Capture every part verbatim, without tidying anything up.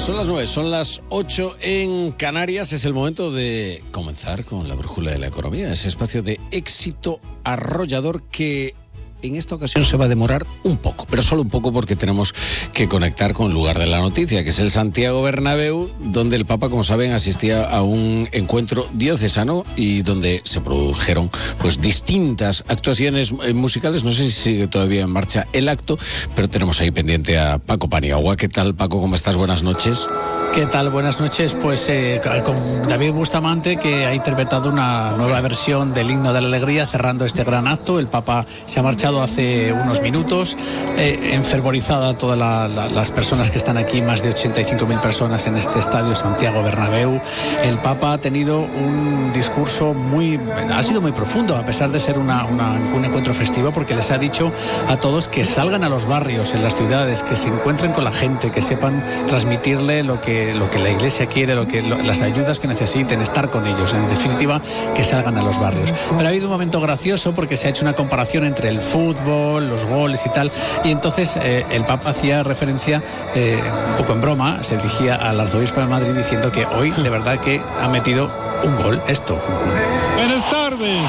Son las nueve, son las ocho en Canarias. Es el momento de comenzar con la brújula de la economía, ese espacio de éxito arrollador que en esta ocasión se va a demorar un poco, pero solo un poco porque tenemos que conectar con el lugar de la noticia, que es el Santiago Bernabéu, donde el Papa, como saben, asistía a un encuentro diocesano y donde se produjeron pues distintas actuaciones musicales. No sé si sigue todavía en marcha el acto, pero tenemos ahí pendiente a Paco Paniagua. ¿Qué tal, Paco? ¿Cómo estás? Buenas noches. ¿Qué tal? Buenas noches. Pues eh, con David Bustamante, que ha interpretado una nueva versión del Himno de la Alegría, cerrando este gran acto. El Papa se ha marchado hace unos minutos, eh, enfervorizada todas la, la, las personas que están aquí, más de ochenta y cinco mil personas en este estadio Santiago Bernabéu. El Papa ha tenido un discurso muy, ha sido muy profundo, a pesar de ser una, una, un encuentro festivo, porque les ha dicho a todos que salgan a los barrios, en las ciudades, que se encuentren con la gente, que sepan transmitirle lo que lo que la Iglesia quiere, lo que lo, las ayudas que necesiten, estar con ellos, en definitiva, que salgan a los barrios. Pero ha habido un momento gracioso porque se ha hecho una comparación entre el fútbol, los goles y tal, y entonces eh, el Papa hacía referencia, eh, un poco en broma, se dirigía al arzobispo de Madrid diciendo que hoy de verdad que ha metido un gol, esto. Buenas tardes.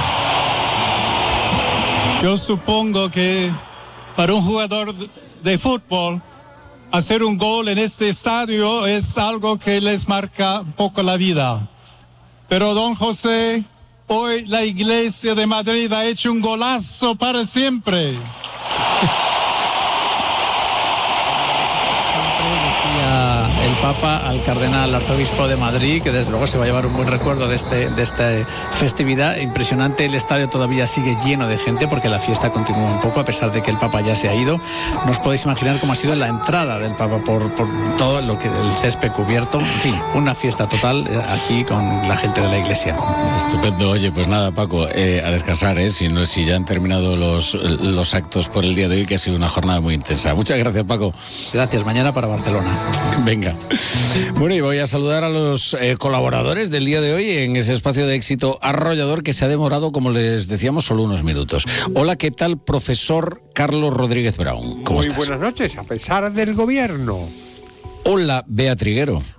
Yo supongo que para un jugador de fútbol, hacer un gol en este estadio es algo que les marca un poco la vida. Pero don José, hoy la Iglesia de Madrid ha hecho un golazo para siempre. El Papa al cardenal arzobispo de Madrid, que desde luego se va a llevar un buen recuerdo de, este, de esta festividad. Impresionante, el estadio todavía sigue lleno de gente porque la fiesta continúa un poco, a pesar de que el Papa ya se ha ido. No os podéis imaginar cómo ha sido la entrada del Papa por, por todo lo que el césped cubierto. En fin, una fiesta total aquí con la gente de la Iglesia. Estupendo. Oye, pues nada, Paco, eh, a descansar, ¿eh? Si, no, si ya han terminado los, los actos por el día de hoy, que ha sido una jornada muy intensa. Muchas gracias, Paco. Gracias. Mañana para Barcelona. Venga. Bueno, y voy a saludar a los eh, colaboradores del día de hoy en ese espacio de éxito arrollador que se ha demorado, como les decíamos, solo unos minutos. Hola, ¿qué tal, profesor Carlos Rodríguez Brown? ¿Cómo Muy estás? buenas noches, a pesar del gobierno. Hola, Bea Triguero.